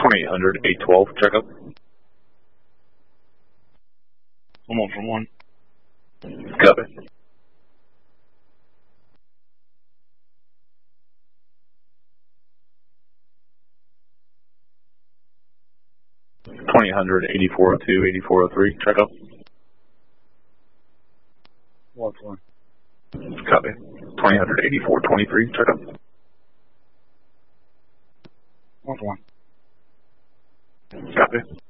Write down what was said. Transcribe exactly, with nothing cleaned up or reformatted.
twenty-eight hundred, eight twelve, check up. One more from one. Copy. twenty hundred, eighty-four oh two, eighty-four oh three, check up. One one. Copy. twenty hundred, eighty-four twenty-three, check up. One one. Copy.